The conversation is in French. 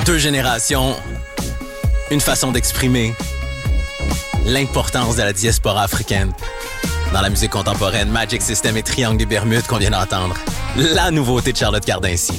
2 générations, une façon d'exprimer l'importance de la diaspora africaine dans la musique contemporaine. Magic System et Triangle des Bermudes qu'on vient d'entendre. La nouveauté de Charlotte Cardin ici.